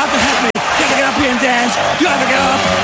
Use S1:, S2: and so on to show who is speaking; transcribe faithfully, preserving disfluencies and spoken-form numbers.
S1: have to help me. Gotta get up here and dance. You have to get up.